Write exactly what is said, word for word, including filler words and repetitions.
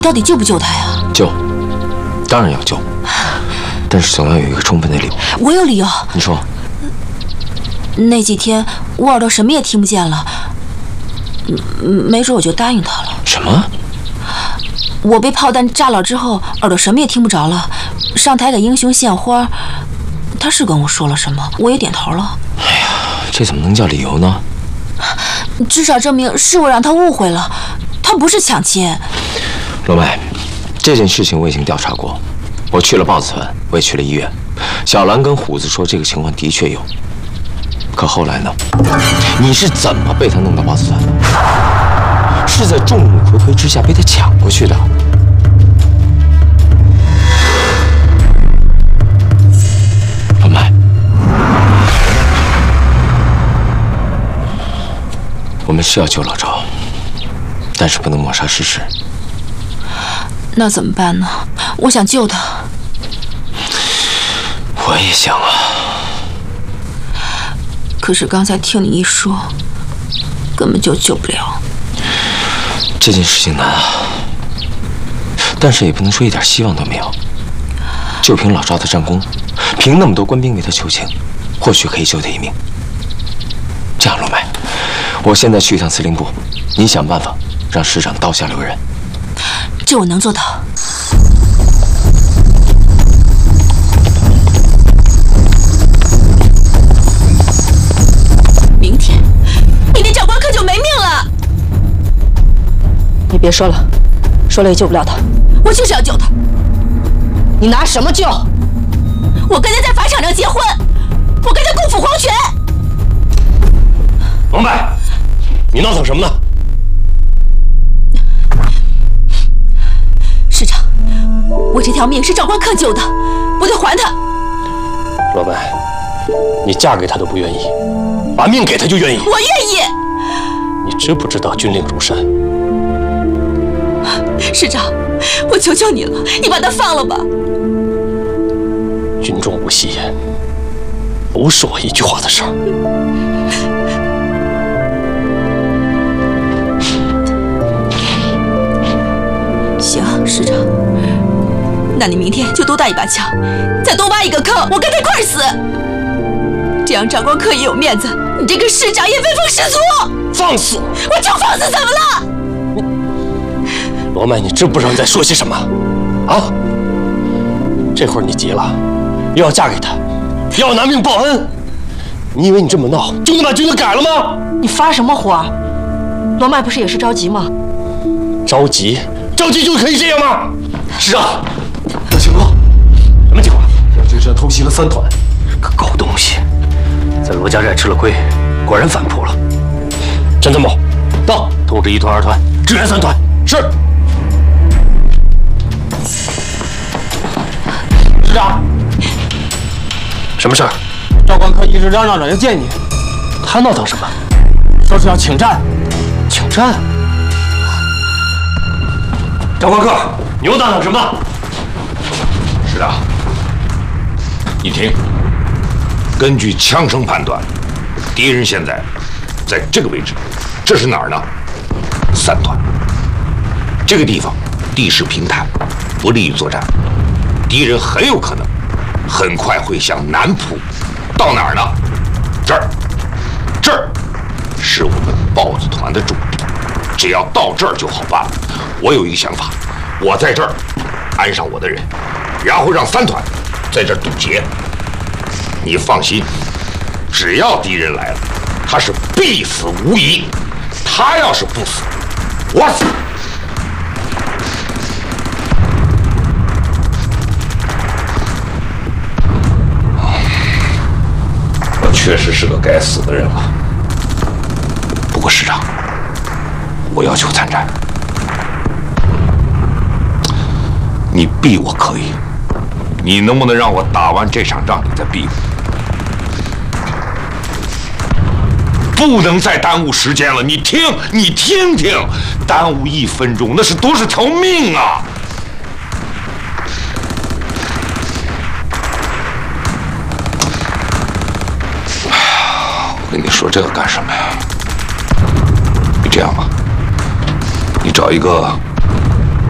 到底救不救他呀？ 救，当然要救，但是总要有一个充分的理由。 我有理由。 你说。 那几天我耳朵什么也听不见了，没准我就答应他了。 什么？ 我被炮弹炸了之后，耳朵什么也听不着了。上台给英雄献花，他是跟我说了什么，我也点头了。 哎呀，这怎么能叫理由呢？ 至少证明是我让他误会了，他不是抢亲。 罗麦，这件事情我已经调查过，我去了豹子团，我也去了医院。小兰跟虎子说这个情况的确有，可后来呢？你是怎么被他弄到豹子团的？是在众目睽睽之下被他抢过去的。罗麦，我们是要救老赵，但是不能抹杀事实。 那怎么办呢？我想救他。 我也想啊。 可是刚才听你一说，根本就救不了。 这件事情难啊，但是也不能说一点希望都没有。就凭老赵的战功，凭那么多官兵为他求情，或许可以救他一命。这样，罗麦，我现在去一趟司令部，你想办法让师长刀下留人。 这我能做到。明天，明天长官可就没命了。 你别说了，说了也救不了他。 我就是要救他。 你拿什么救？ 我跟他在法场上结婚，我跟他共赴黄泉。 王柏，你闹腾什么呢？ 师长，我这条命是长官克救的，我得还他。 罗柏，你嫁给他都不愿意，把命给他就愿意。 我愿意。 你知不知道军令如山？ 师长，我求求你了，你把他放了吧。 军中无戏言，不是我一句话的事儿。 行，师长，那你明天就多带一把枪，再多挖一个坑，我跟他一块儿死。这样长官可以有面子，你这个师长也威风十足。 放肆！ 我就放肆，怎么了？ 罗麦，你知不知道你在说些什么？啊！这会儿你急了，又要嫁给他，又要拿命报恩，你以为你这么闹就能把军令改了吗？ 你发什么火？罗麦不是也是着急吗？ 着急，着急就可以这样吗？ 师长，有情况。 什么情况？ 杨军山偷袭了三团。 个狗东西，在罗家寨吃了亏，果然反扑了。陈参谋，到，通知一团、二团支援三团。是。 师长， 什么事儿？ 赵关科一直嚷嚷着要见你， 他闹腾什么？ 说是要请战。 请战？赵关科，你又闹腾什么？ 师长，你听，根据枪声判断，敌人现在在这个位置，这是哪儿呢？三团。这个地方地势平坦，不利于作战。敌人很有可能很快会向南扑，到哪儿呢？这儿，这儿是我们豹子团的驻地，只要到这儿就好办了。我有一个想法，我在这儿安上我的人，然后让三团在这儿堵截。你放心，只要敌人来了，他是必死无疑。他要是不死，我死。确实是个该死的人了。不过师长，我要求参战，你逼我可以，你能不能让我打完这场仗你再逼我？不能再耽误时间了。你听，你听听，耽误一分钟那是多少条命啊！跟你说这个干什么呀？你这样吧，你找一个